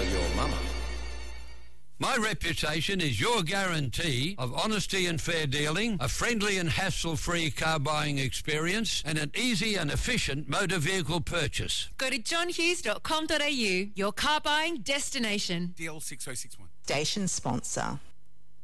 tell your mama. My reputation is your guarantee of honesty and fair dealing, a friendly and hassle-free car buying experience, and an easy and efficient motor vehicle purchase. Go to johnhughes.com.au, your car buying destination. DL6061. Station sponsor.